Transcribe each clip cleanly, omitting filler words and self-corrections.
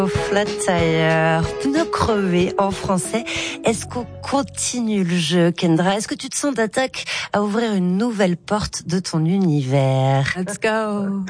Flat tire, pneu crevé en français. Est-ce qu'on continue le jeu, Kendra? Est-ce que tu te sens d'attaque à ouvrir une nouvelle porte de ton univers? Let's go.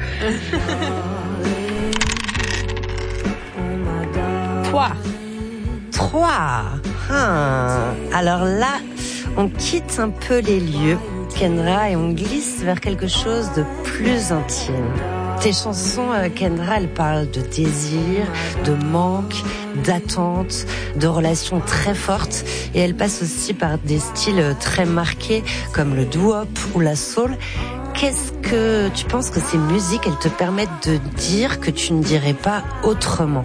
3. Alors là, on quitte un peu les lieux, Kendra, et on glisse vers quelque chose de plus intime. Tes chansons, Kendra, elles parlent de désir, de manque, d'attente, de relations très fortes, et elles passent aussi par des styles très marqués comme le doo-wop ou la soul. Qu'est-ce que tu penses que ces musiques, elles te permettent de dire que tu ne dirais pas autrement?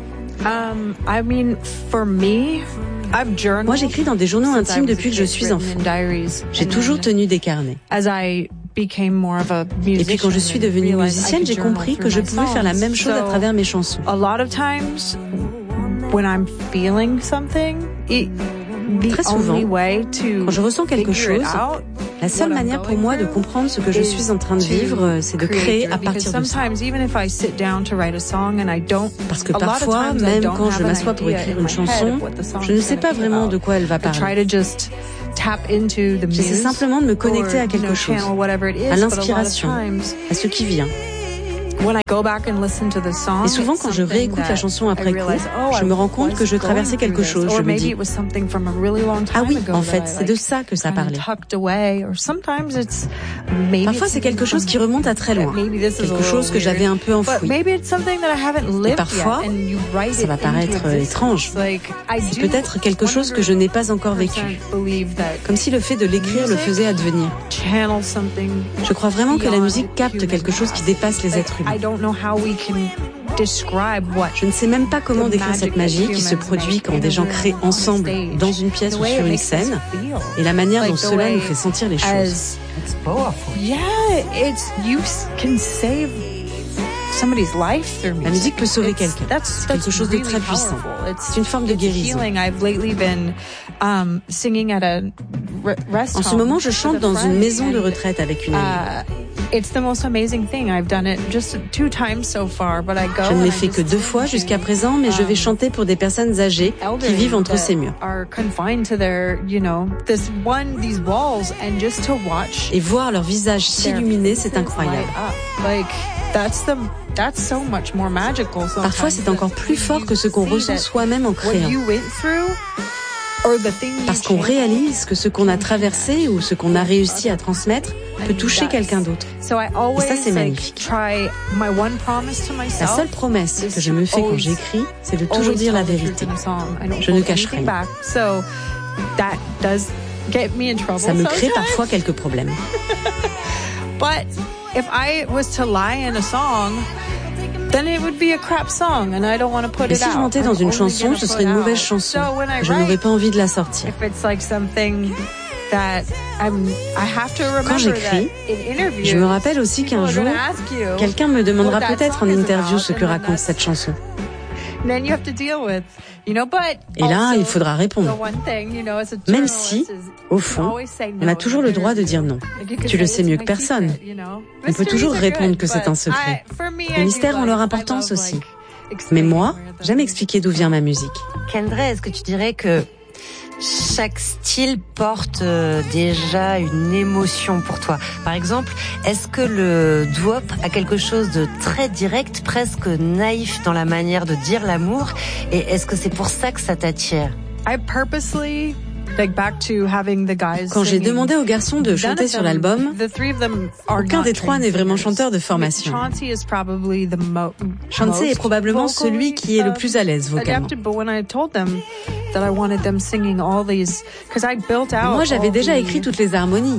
Moi, j'écris dans des journaux intimes depuis que je suis enfant. J'ai toujours tenu des carnets. Et puis quand je suis devenue musicienne, j'ai compris que je pouvais faire la même chose à travers mes chansons. Très souvent, quand je ressens quelque chose, la seule manière pour moi de comprendre ce que je suis en train de vivre, c'est de créer à partir de ça. Parce que parfois, même quand je m'assois pour écrire une chanson, je ne sais pas vraiment de quoi elle va parler. J'essaie simplement de me connecter à quelque chose, à l'inspiration, à ce qui vient. Et souvent, quand je réécoute la chanson après coup, je me rends compte que je traversais quelque chose. Je me dis, ah oui, en fait, c'est de ça que ça parlait. Parfois, c'est quelque chose qui remonte à très loin, quelque chose que j'avais un peu enfoui. Et parfois, ça va paraître étrange. C'est peut-être quelque chose que je n'ai pas encore vécu. Comme si le fait de l'écrire le faisait advenir. Je crois vraiment que la musique capte quelque chose qui dépasse les êtres humains. Je ne sais même pas comment décrire cette magie qui se produit quand des gens créent ensemble dans une pièce ou sur une scène et la manière dont cela nous fait sentir les choses. La musique peut sauver quelqu'un. C'est quelque chose de très puissant. C'est une forme de guérison. En ce moment, je chante dans une maison de retraite avec une amie. Je ne l'ai fait que 2 fois jusqu'à présent, mais je vais chanter pour des personnes âgées qui vivent entre ces murs. Et voir leur visage s'illuminer, c'est incroyable. Parfois, c'est encore plus fort que ce qu'on ressent soi-même en créant. Parce qu'on réalise que ce qu'on a traversé ou ce qu'on a réussi à transmettre peut toucher quelqu'un d'autre. Et ça, c'est magnifique. La seule promesse que je me fais quand j'écris, c'est de toujours dire la vérité. Je ne cache rien. Ça me crée parfois quelques problèmes. Mais si je mentais dans une chanson, ce serait une mauvaise chanson. Je n'aurais pas envie de la sortir. Quand j'écris, je me rappelle aussi qu'un jour, quelqu'un me demandera peut-être en interview ce que raconte cette chanson. Et là, il faudra répondre. Même si, au fond, on a toujours le droit de dire non. Tu le sais mieux que personne. On peut toujours répondre que c'est un secret. Les mystères ont leur importance aussi. Mais moi, j'aime expliquer d'où vient ma musique. Kendra, est-ce que tu dirais que chaque style porte déjà une émotion pour toi? Par exemple, est-ce que le doo-wop a quelque chose de très direct, presque naïf dans la manière de dire l'amour? Et est-ce que c'est pour ça que ça t'attire? Quand j'ai demandé aux garçons de chanter sur l'album, aucun des 3 n'est vraiment chanteur de formation. Chauncey est probablement celui qui est le plus à l'aise vocalement. Moi, j'avais déjà écrit toutes les harmonies.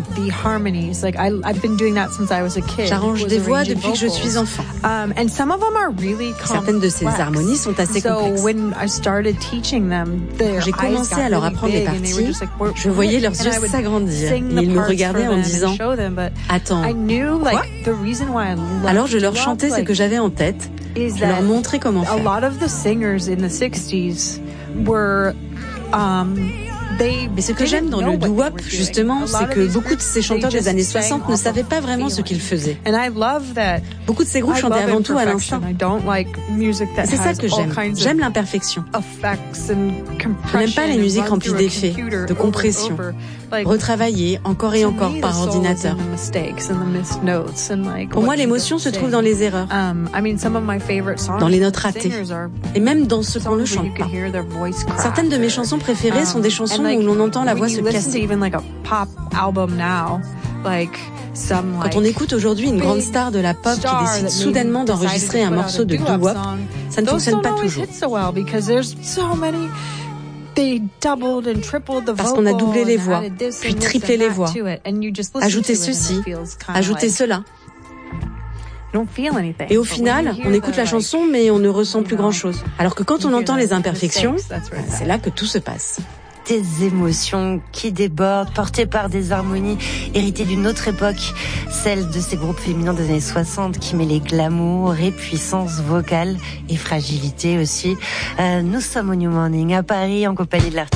J'arrange des voix depuis que je suis enfant. Certaines de ces harmonies sont assez complexes. Quand j'ai commencé à leur apprendre les parties, je voyais leurs yeux s'agrandir et ils me regardaient en disant « Attends, quoi ?» Alors je leur chantais ce que j'avais en tête, je leur montrais comment faire. Mais ce que j'aime dans le doo-wop, justement, c'est que beaucoup de ces chanteurs des années 60 ne savaient pas vraiment ce qu'ils faisaient. Beaucoup de ces groupes chantaient avant tout à l'instinct. C'est ça que j'aime. J'aime l'imperfection. Je n'aime pas les musiques remplies d'effets, de compression, retravaillées encore et encore par ordinateur. Pour moi, l'émotion se trouve dans les erreurs, dans les notes ratées, et même dans ce qu'on ne chante pas. Certaines de mes chansons préférées sont des chansons où l'on entend la voix se casser. Quand on écoute aujourd'hui une grande star de la pop qui décide soudainement d'enregistrer un morceau de doo-wop, ça ne fonctionne pas toujours. Parce qu'on a doublé les voix, puis triplé les voix, ajouté ceci, ajouté cela. Et au final, on écoute la chanson, mais on ne ressent plus grand-chose. Alors que quand on entend les imperfections, c'est là que tout se passe. Des émotions qui débordent, portées par des harmonies héritées d'une autre époque, celle de ces groupes féminins des années 60 qui mêlaient glamour et puissance vocale et fragilité aussi. Nous sommes au New Morning à Paris en compagnie de l'artiste